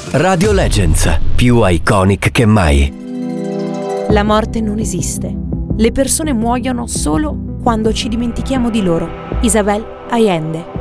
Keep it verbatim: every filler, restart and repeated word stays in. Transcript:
Radio Legends, più iconic che mai. La morte non esiste. Le persone muoiono solo quando ci dimentichiamo di loro. Isabel Allende.